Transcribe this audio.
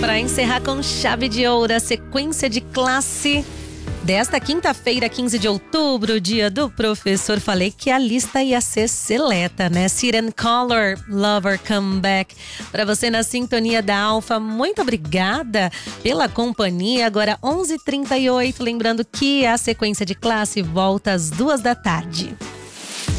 Para encerrar com chave de ouro, a sequência de classe desta quinta-feira, 15 de outubro, dia do professor. Falei que a lista ia ser seleta, né? Siren Color, Lover Come Back. Para você na sintonia da Alfa, muito obrigada pela companhia. Agora 11h38, lembrando que a sequência de classe volta às 2 da tarde.